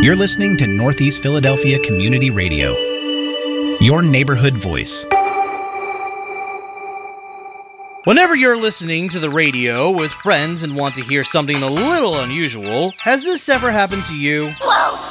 You're listening to Northeast Philadelphia Community Radio, your neighborhood voice. Whenever you're listening to the radio with friends and want to hear something a little unusual, has this ever happened to you? Whoa!